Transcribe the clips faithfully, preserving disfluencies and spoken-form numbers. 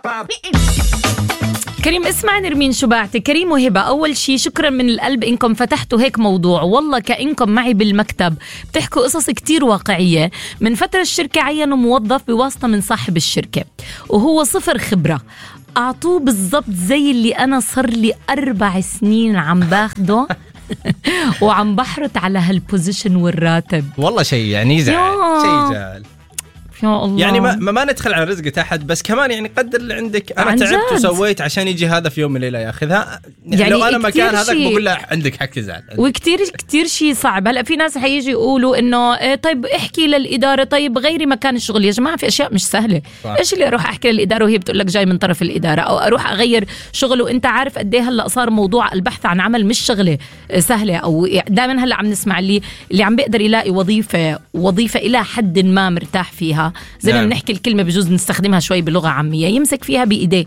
كريم اسمع نرمين شو بعتي. كريم وهبة، أول شي شكرا من القلب إنكم فتحتوا هيك موضوع، والله كأنكم معي بالمكتب بتحكوا قصص كتير واقعية. من فترة الشركة عينوا موظف بواسطة من صاحب الشركة وهو صفر خبرة، أعطوه بالضبط زي اللي أنا صار لي أربع سنين عم باخده وعم بحرط على هالبوزيشن والراتب. والله شيء يعني يزعل، شيء يزعل يا الله. يعني ما, ما ندخل على رزقة أحد، بس كمان يعني قدر اللي عندك. أنا تعبت وسويت عشان يجي هذا في يوم من الليلة ياخذها. يعني لو أنا مكان هذاك بقول له عندك حق تزعل. وكتير كتير شيء صعب. هلأ في ناس حيجي يقولوا إنه إيه طيب احكي للإدارة، طيب غيري مكان الشغل. يا جماعة في أشياء مش سهلة. صح. إيش اللي أروح أحكي للإدارة وهي بتقول لك جاي من طرف الإدارة، أو أروح أغير شغل وأنت عارف قد إيه هلأ صار موضوع البحث عن عمل مش شغلة سهلة. أو دائما هلأ عم نسمع اللي اللي عم بيقدر يلاقي وظيفة وظيفة إلى حد ما مرتاح فيها، زي ما بنحكي الكلمة بجوز نستخدمها شوي بلغة عامية، يمسك فيها بإيديه.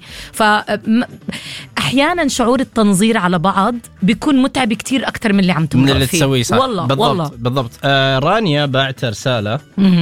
فأحيانا شعور التنظير على بعض بيكون متعب كتير أكتر من اللي عم تمر فيه. من اللي تسويه صح. والله بالضبط. والله بالضبط. آه رانيا بعت رسالة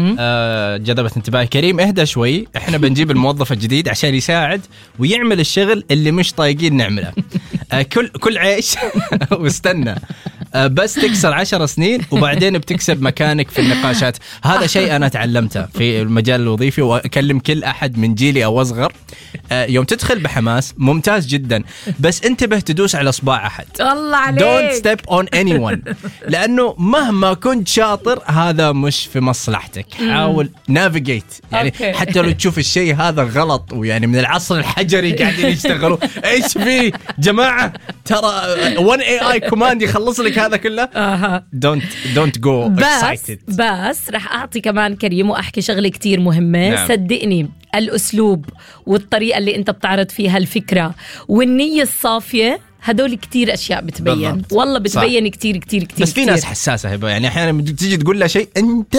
آه جذبت انتباهي. كريم اهدى شوي، احنا بنجيب الموظف الجديد عشان يساعد ويعمل الشغل اللي مش طايقين نعمله. آه كل كل عيش واستنى آه بس تكسر عشر سنين وبعدين بتكسب مكانك في النقاشات. هذا شيء أنا تعلمته في المجال الوظيفي، وأكلم كل أحد من جيلي أو أصغر. آه يوم تدخل بحماس ممتاز جدا، بس انتبه تدوس على إصبع أحد. الله عليك. Don't step on anyone. لأنه مهما كنت شاطر هذا مش في مصلحتك. حاول navigate يعني. okay. حتى لو تشوف الشيء هذا غلط ويعني من العصر الحجري قاعدين يشتغلوا إيش في جماعة، ترى one إيه آي command يخلص لك هذا كله. أه. don't don't go بس excited. بس رح أعطي كمان كريم وأحكي شغلة كتير مهمة. نعم. صدقني الأسلوب والطريقة اللي أنت بتعرض فيها الفكرة والنية الصافية، هدول كتير أشياء بتبين. بالضبط. والله بتبين صح. كتير كتير كتير. بس في ناس حساسة هبة، يعني أحيانا تيجي تقول له شيء أنت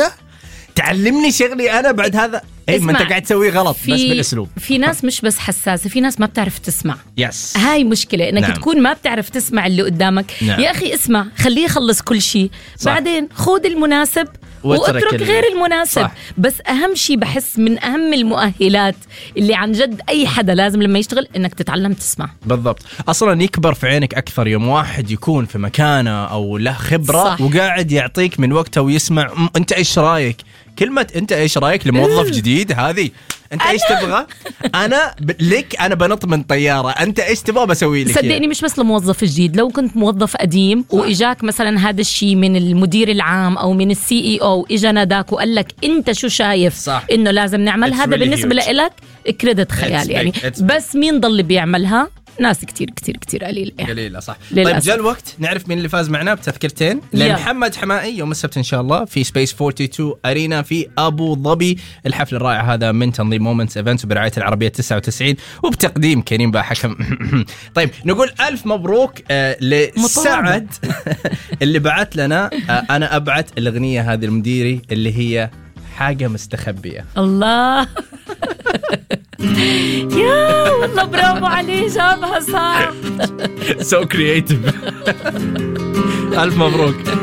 تعلمني شغلي أنا بعد هذا إيه ما أنت قاعد تسوي غلط. بس بالأسلوب. في ناس مش بس حساسة، في ناس ما بتعرف تسمع. يس. هاي مشكلة إنك نعم. تكون ما بتعرف تسمع اللي قدامك. نعم. يا أخي اسمع، خليه يخلص كل شيء، بعدين خود المناسب واترك غير المناسب. صح. بس أهم شيء بحس من أهم المؤهلات اللي عن جد أي حدا لازم لما يشتغل إنك تتعلم تسمع. بالضبط. أصلا يكبر في عينك أكثر يوم واحد يكون في مكانه أو له خبرة. صح. وقاعد يعطيك من وقته ويسمع أنت إيش رأيك. كلمة أنت إيش رأيك لموظف جديد هذه أنت إيش تبغى؟ أنا لك أنا بنط من طيارة، أنت إيش تبغى بسوي لك. صدقني مش بس لموظف جديد، لو كنت موظف قديم وإجاك مثلا هذا الشيء من المدير العام أو من السي إي أو إجا ناداك وقال لك أنت شو شايف صح. إنه لازم نعمل هذا، really بالنسبة لك كريدت خيال يعني. بس مين ضل بيعملها؟ ناس كتير كتير كتير قليل يعني. قليلة صح. للأسف. طيب جاء الوقت نعرف مين اللي فاز معنا بتذكرتين لمحمد حمائي يوم السبت إن شاء الله في سبيس اثنين وأربعين أرينا في أبو ظبي. الحفل الرائع هذا من تنظيم مومنتس إيفنتس وبرعاية العربية تسعة وتسعين وبتقديم كريم باحكم. طيب نقول ألف مبروك آه لسعد اللي بعت لنا. آه أنا أبعت الأغنية هذه المديري اللي هي حاجة مستخبية. الله يا والله برافو عليه، جابها صح. So creative. ألف مبروك.